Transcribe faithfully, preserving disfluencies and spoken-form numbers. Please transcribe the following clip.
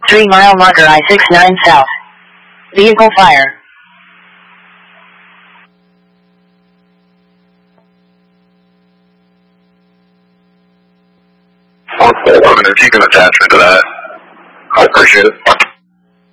three mile marker I sixty-nine south. Vehicle fire. If you can attach me to that, I appreciate it.